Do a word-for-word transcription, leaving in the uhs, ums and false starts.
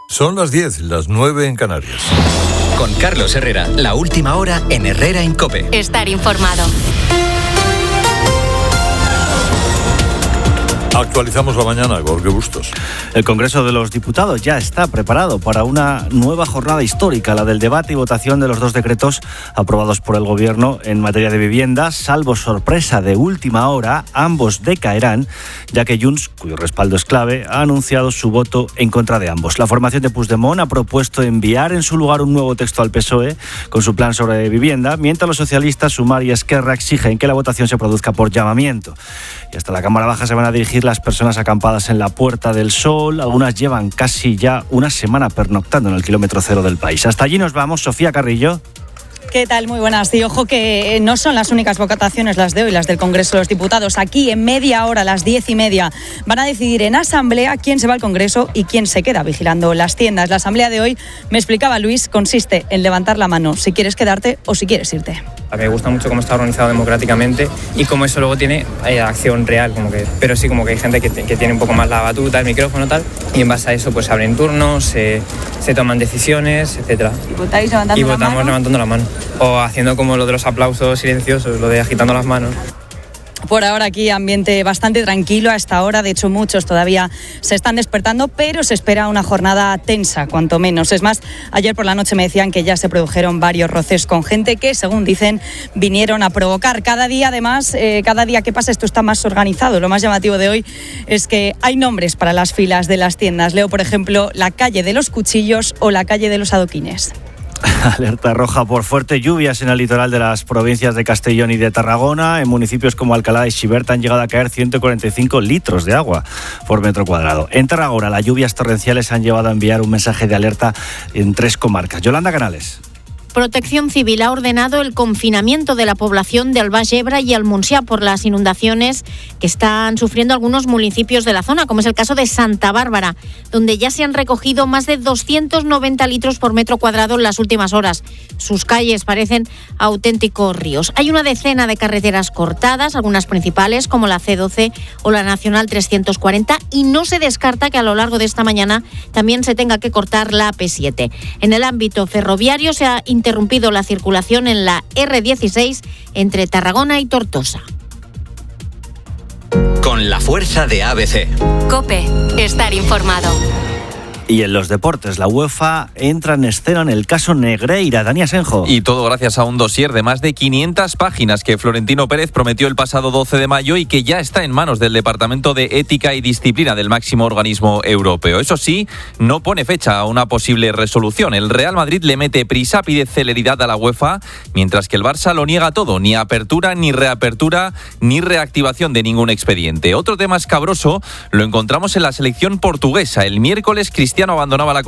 Son las diez, las nueve en Canarias. Con Carlos Herrera, la última hora en Herrera en COPE. Estar informado. Actualizamos la mañana, Jorge Bustos. El Congreso de los Diputados ya está preparado para una nueva jornada histórica, la del debate y votación de los dos decretos aprobados por el Gobierno en materia de vivienda. Salvo sorpresa de última hora, ambos decaerán, ya que Junts, cuyo respaldo es clave, ha anunciado su voto en contra de ambos. La formación de Puigdemont ha propuesto enviar en su lugar un nuevo texto al P S O E con su plan sobre vivienda, mientras los socialistas, Sumar y Esquerra exigen que la votación se produzca por llamamiento. Y hasta la Cámara Baja se van a dirigir las personas acampadas en la Puerta del Sol. Algunas llevan casi ya una semana pernoctando en el kilómetro cero del país. Hasta allí nos vamos. Sofía Carrillo. ¿Qué tal? Muy buenas. Y ojo que no son las únicas votaciones las de hoy, las del Congreso de los Diputados. Aquí en media hora, a las diez y media, van a decidir en asamblea quién se va al Congreso y quién se queda vigilando las tiendas. La asamblea de hoy, me explicaba Luis, consiste en levantar la mano si quieres quedarte o si quieres irte. A mí me gusta mucho cómo está organizado democráticamente y cómo eso luego tiene eh, acción real, como que, pero sí como que hay gente que, que tiene un poco más la batuta, el micrófono tal, y en base a eso pues se abren turnos, se, se toman decisiones, etcétera. ¿Y votáis levantando y la votamos mano? levantando la mano o haciendo como lo de los aplausos silenciosos, lo de agitando las manos. Por ahora aquí ambiente bastante tranquilo a esta hora, de hecho muchos todavía se están despertando, pero se espera una jornada tensa, cuanto menos. Es más, ayer por la noche me decían que ya se produjeron varios roces con gente que, según dicen, vinieron a provocar. Cada día, además, eh, cada día que pasa esto está más organizado. Lo más llamativo de hoy es que hay nombres para las filas de las tiendas. Leo, por ejemplo, la calle de los cuchillos o la calle de los adoquines. Alerta roja por fuertes lluvias en el litoral de las provincias de Castellón y de Tarragona. En municipios como Alcalá y Xiberta han llegado a caer ciento cuarenta y cinco litros de agua por metro cuadrado. En Tarragona, las lluvias torrenciales han llevado a enviar un mensaje de alerta en tres comarcas. Yolanda Canales. Protección Civil ha ordenado el confinamiento de la población de Albaix, Ebre y Almonsià por las inundaciones que están sufriendo algunos municipios de la zona, como es el caso de Santa Bárbara, donde ya se han recogido más de doscientos noventa litros por metro cuadrado en las últimas horas. Sus calles parecen auténticos ríos. Hay una decena de carreteras cortadas, algunas principales como la C doce o la Nacional trescientos cuarenta, y no se descarta que a lo largo de esta mañana también se tenga que cortar la A P siete. En el ámbito ferroviario se ha interrumpido la circulación en la erre dieciséis entre Tarragona y Tortosa. Con la fuerza de A B C. COPE. Estar informado. Y en los deportes, la UEFA entra en escena en el caso Negreira. Dani Asenjo. Y todo gracias a un dossier de más de quinientas páginas que Florentino Pérez prometió el pasado doce de mayo y que ya está en manos del Departamento de Ética y Disciplina del máximo organismo europeo. Eso sí, no pone fecha a una posible resolución. El Real Madrid le mete prisa, pide celeridad a la UEFA, mientras que el Barça lo niega todo. Ni apertura, ni reapertura, ni reactivación de ningún expediente. Otro tema escabroso lo encontramos en la selección portuguesa. El miércoles Cristiano abandonaba la